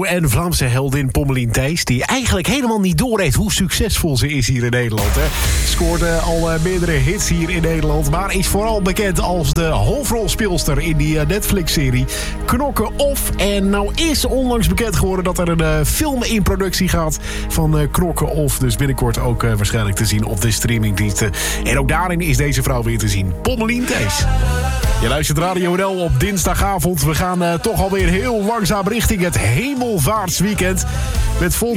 en Vlaamse heldin Pommelien Thijs, die eigenlijk helemaal niet doorheeft hoe succesvol ze is hier in Nederland. Hè. Scoorde al meerdere hits hier in Nederland, maar is vooral bekend als de hoofdrolspeelster in die Netflix-serie Knokken Off. En nou is onlangs bekend geworden dat er een film in productie gaat van Knokken Off. Dus binnenkort ook waarschijnlijk te zien op de streamingdiensten. En ook daarin is deze vrouw weer te zien. Pommelien Thijs. Je luistert Radio NL op dinsdagavond. We gaan toch alweer heel langzaam richting het hemelvaartsweekend. Met vol